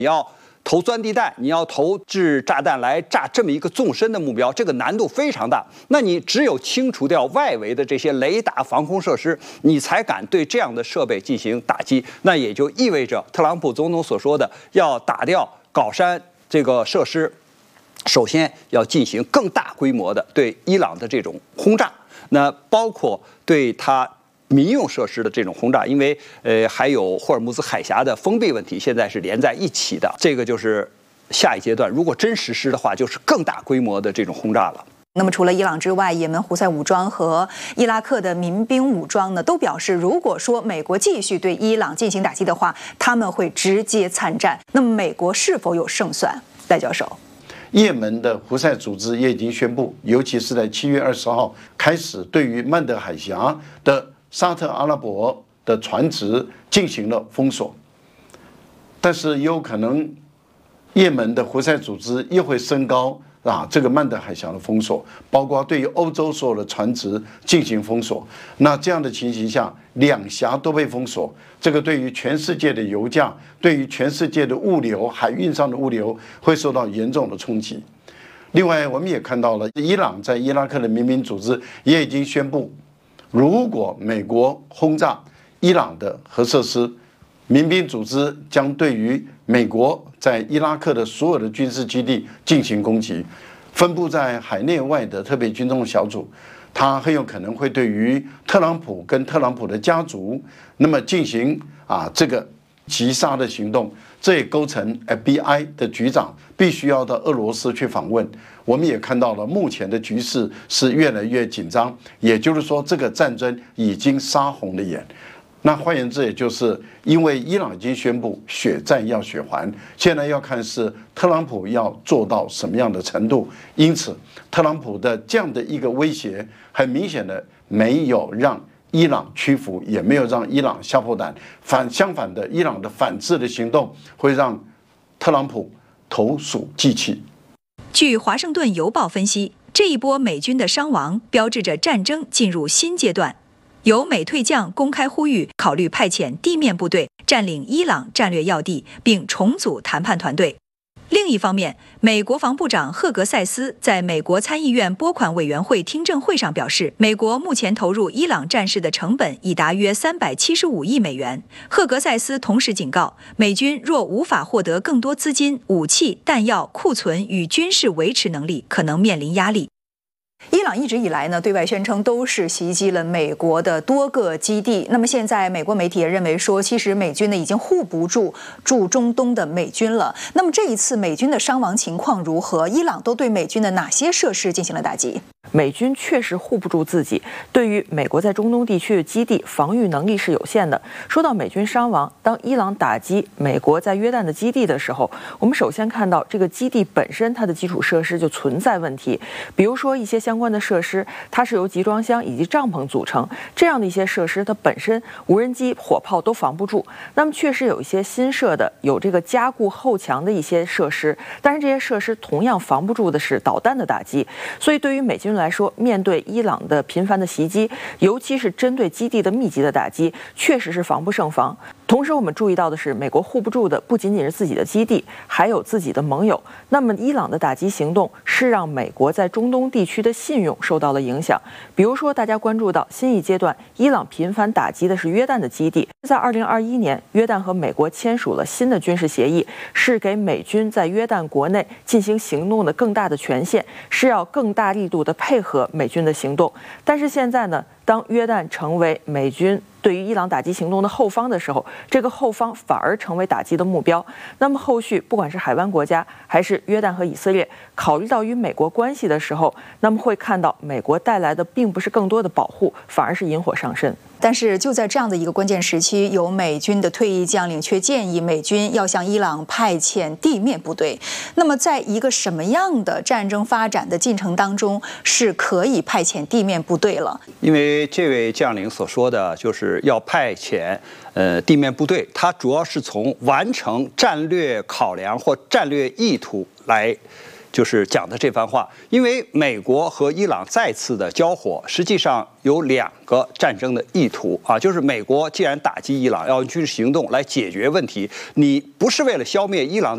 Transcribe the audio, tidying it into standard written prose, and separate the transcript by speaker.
Speaker 1: 你要投钻地弹，你要投掷炸弹来炸这么一个纵深的目标，这个难度非常大。那你只有清除掉外围的这些雷达防空设施，你才敢对这样的设备进行打击。那也就意味着特朗普总统所说的要打掉镐山这个设施，首先要进行更大规模的对伊朗的这种轰炸，那包括对它民用设施的这种轰炸，因为还有霍尔木兹海峡的封闭问题，现在是连在一起的。这个就是下一阶段，如果真实施的话，就是更大规模的这种轰炸了。
Speaker 2: 那么除了伊朗之外，也门胡塞武装和伊拉克的民兵武装呢，都表示，如果说美国继续对伊朗进行打击的话，他们会直接参战。那么美国是否有胜算？戴教授，
Speaker 3: 也门的胡塞组织也已经宣布，尤其是在7月20号开始，对于曼德海峡的沙特阿拉伯的船只进行了封锁，但是也有可能也门的胡塞组织又会升高这个曼德海峡的封锁，包括对于欧洲所有的船只进行封锁。那这样的情形下，两峡都被封锁，这个对于全世界的油价，对于全世界的物流、海运上的物流会受到严重的冲击。另外，我们也看到了，伊朗在伊拉克的民兵组织也已经宣布，如果美国轰炸伊朗的核设施，民兵组织将对于美国在伊拉克的所有的军事基地进行攻击。分布在海内外的特别军动小组，它很有可能会对于特朗普跟特朗普的家族，那么进行这个击杀的行动。这也构成 FBI 的局长必须要到俄罗斯去访问。我们也看到了，目前的局势是越来越紧张，也就是说，这个战争已经杀红了眼。那换言之，也就是因为伊朗已经宣布血债要血还，现在要看是特朗普要做到什么样的程度。因此，特朗普的这样的一个威胁，很明显的没有让伊朗屈服，也没有让伊朗吓破胆。相反的，伊朗的反制的行动会让特朗普投鼠忌器。
Speaker 2: 据《华盛顿邮报》分析，这一波美军的伤亡标志着战争进入新阶段。有美退将公开呼吁考虑派遣地面部队占领伊朗战略要地，并重组谈判团队。另一方面，美国防部长赫格塞斯在美国参议院拨款委员会听证会上表示，美国目前投入伊朗战事的成本已达约375亿美元。赫格塞斯同时警告，美军若无法获得更多资金、武器、弹药、库存与军事维持能力，可能面临压力。伊朗一直以来呢，对外宣称都是袭击了美国的多个基地。那么现在美国媒体也认为说，其实美军呢已经护不住驻中东的美军了。那么这一次美军的伤亡情况如何？伊朗都对美军的哪些设施进行了打击？
Speaker 4: 美军确实护不住自己，对于美国在中东地区的基地防御能力是有限的。说到美军伤亡，当伊朗打击美国在约旦的基地的时候，我们首先看到这个基地本身它的基础设施就存在问题，比如说一些相关的设施，它是由集装箱以及帐篷组成，这样的一些设施它本身无人机、火炮都防不住。那么确实有一些新设的有这个加固后墙的一些设施，但是这些设施同样防不住的是导弹的打击。所以对于美军来说，面对伊朗的频繁的袭击，尤其是针对基地的密集的打击，确实是防不胜防。同时我们注意到的是，美国护不住的不仅仅是自己的基地，还有自己的盟友。那么伊朗的打击行动是让美国在中东地区的信用受到了影响。比如说大家关注到新一阶段，伊朗频繁打击的是约旦的基地。在2021年，约旦和美国签署了新的军事协议，是给美军在约旦国内进行行动的更大的权限，是要更大力度的配合美军的行动。但是现在呢，当约旦成为美军对于伊朗打击行动的后方的时候，这个后方反而成为打击的目标。那么后续不管是海湾国家还是约旦和以色列，考虑到与美国关系的时候，那么会看到美国带来的并不是更多的保护，反而是引火上身。
Speaker 2: 但是就在这样的一个关键时期，有美军的退役将领却建议美军要向伊朗派遣地面部队。那么在一个什么样的战争发展的进程当中是可以派遣地面部队了？
Speaker 1: 因为这位将领所说的就是要派遣地面部队，它主要是从完成战略考量或战略意图来就是讲的这番话。因为美国和伊朗再次的交火，实际上有2个战争的意图啊，就是美国既然打击伊朗，要用军事行动来解决问题，你不是为了消灭伊朗